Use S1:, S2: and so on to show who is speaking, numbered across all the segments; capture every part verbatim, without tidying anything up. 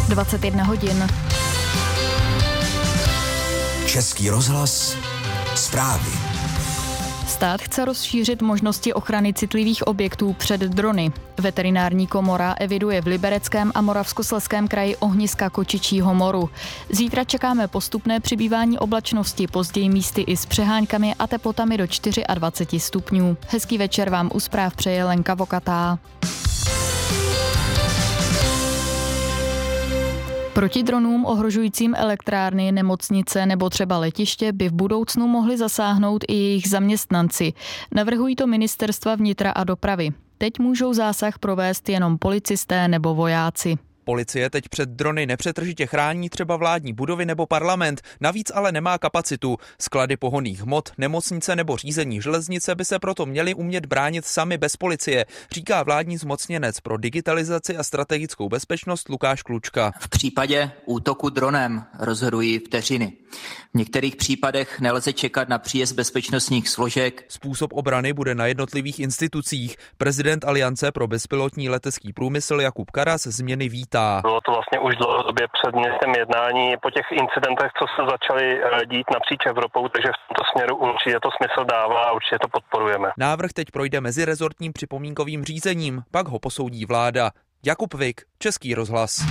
S1: dvacet jedna hodin.
S2: Český rozhlas, zprávy.
S1: Stát chce rozšířit možnosti ochrany citlivých objektů před drony. Veterinární komora eviduje v Libereckém a Moravskoslezském kraji ohniska kočičího moru. Zítra čekáme postupné přibývání oblačnosti, později místy i s přeháňkami a teplotami do dvacet čtyři stupňů. Hezký večer vám u zpráv přeje Lenka Vokatá. Proti dronům ohrožujícím elektrárny, nemocnice nebo třeba letiště by v budoucnu mohli zasáhnout i jejich zaměstnanci. Navrhují to ministerstva vnitra a dopravy. Teď můžou zásah provést jenom policisté nebo vojáci.
S3: Policie teď před drony nepřetržitě chrání třeba vládní budovy nebo parlament, navíc ale nemá kapacitu. Sklady pohonných hmot, nemocnice nebo řízení železnice by se proto měly umět bránit sami bez policie, říká vládní zmocněnec pro digitalizaci a strategickou bezpečnost Lukáš Klučka.
S4: V případě útoku dronem rozhodují vteřiny. V některých případech nelze čekat na příjezd bezpečnostních složek.
S3: Způsob obrany bude na jednotlivých institucích. Prezident Aliance pro bezpilotní letecký průmysl Jakub Karas změny vítá.
S5: Bylo to vlastně už dlouhodobě předmětem jednání po těch incidentech, co se začaly dít napříč Evropou, takže v tomto směru určitě to smysl dává a určitě to podporujeme.
S3: Návrh teď projde mezirezortním připomínkovým řízením, pak ho posoudí vláda. Jakub Vik, Český rozhlas.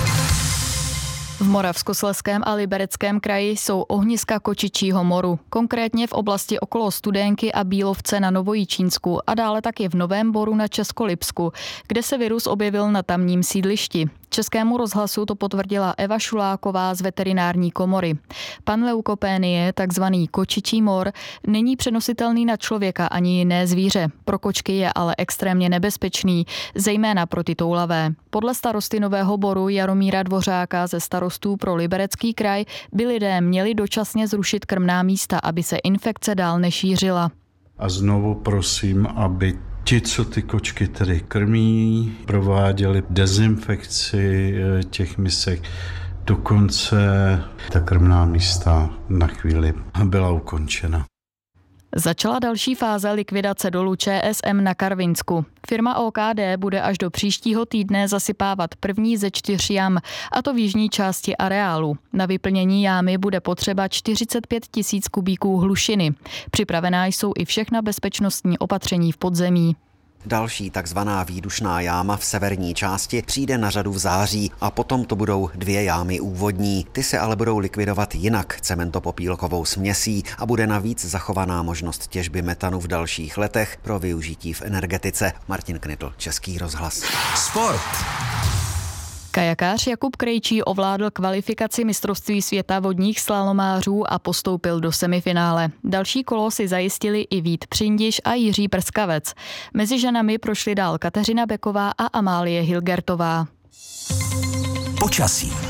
S1: V Moravskoslezském a Libereckém kraji jsou ohniska kočičího moru, konkrétně v oblasti okolo Studénky a Bílovce na Novojičínsku a dále taky v Novém Boru na Českolipsku, kde se virus objevil na tamním sídlišti. Českému rozhlasu to potvrdila Eva Šuláková z veterinární komory. Pan leukopénie, takzvaný kočičí mor, není přenositelný na člověka ani jiné zvíře. Pro kočky je ale extrémně nebezpečný, zejména pro ty toulavé. Podle starosty Nového Boru Jaromíra Dvořáka ze starostů pro Liberecký kraj by lidé měli dočasně zrušit krmná místa, aby se infekce dál nešířila.
S6: A znovu prosím, aby ti, co ty kočky tedy krmí, prováděli dezinfekci těch misek. Dokonce ta krmná místa na chvíli byla ukončena.
S1: Začala další fáze likvidace dolu Č S M na Karvinsku. Firma O K D bude až do příštího týdne zasypávat první ze čtyř jam, a to v jižní části areálu. Na vyplnění jámy bude potřeba čtyřicet pět tisíc kubíků hlušiny. Připravená jsou i všechna bezpečnostní opatření v podzemí.
S7: Další takzvaná výdušná jáma v severní části přijde na řadu v září a potom to budou dvě jámy úvodní. Ty se ale budou likvidovat jinak, cementopopílkovou směsí, a bude navíc zachovaná možnost těžby metanu v dalších letech pro využití v energetice. Martin Knitl, Český rozhlas.
S2: Sport.
S1: Kajakář Jakub Krejčí ovládl kvalifikaci mistrovství světa vodních slalomářů a postoupil do semifinále. Další kolo si zajistili i Vít Přindiš a Jiří Prskavec. Mezi ženami prošly dál Kateřina Beková a Amálie Hilgertová.
S2: Počasí.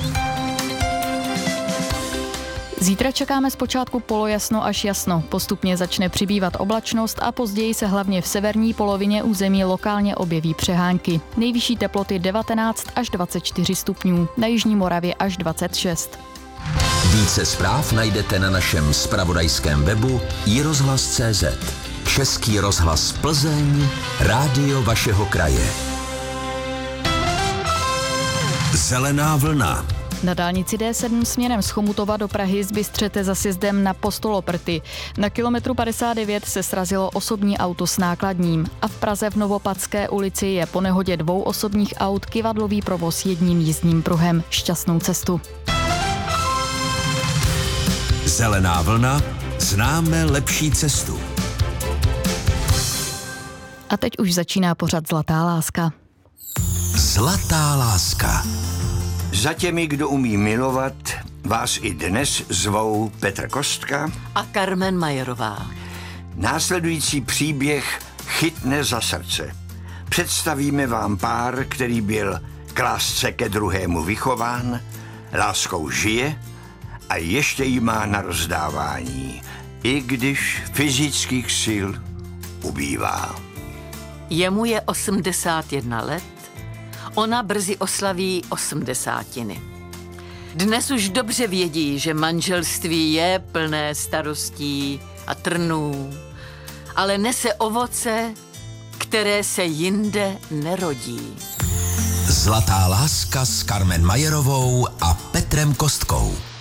S1: Zítra čekáme zpočátku polojasno až jasno. Postupně začne přibývat oblačnost a později se hlavně v severní polovině území lokálně objeví přehánky. Nejvyšší teploty devatenáct až dvacet čtyři stupňů, na jižní Moravě až dvacet šest.
S2: Více zpráv najdete na našem zpravodajském webu i rozhlas tečka cé zet. Český rozhlas Plzeň, rádio vašeho kraje. Zelená vlna.
S1: Na dálnici D sedm směrem z Chomutova do Prahy zbystřete za sjezdem na Postoloprty. Na kilometru padesát devět se srazilo osobní auto s nákladním a v Praze v Novopadské ulici je po nehodě dvou osobních aut kyvadlový provoz jedním jízdním pruhem. Šťastnou cestu.
S2: Zelená vlna, známe lepší cestu.
S1: A teď už začíná pořad Zlatá láska.
S2: Zlatá láska.
S8: Za těmi, kdo umí milovat, vás i dnes zvou Petr Kostka
S9: a Carmen Majerová.
S8: Následující příběh chytne za srdce. Představíme vám pár, který byl k lásce ke druhému vychován, láskou žije a ještě jí má na rozdávání, i když fyzických sil ubývá.
S9: Jemu je osmdesát jedna let, ona brzy oslaví osmdesátiny. Dnes už dobře vědí, že manželství je plné starostí a trnů, ale nese ovoce, které se jinde nerodí.
S2: Zlatá láska s Carmen Majerovou a Petrem Kostkou.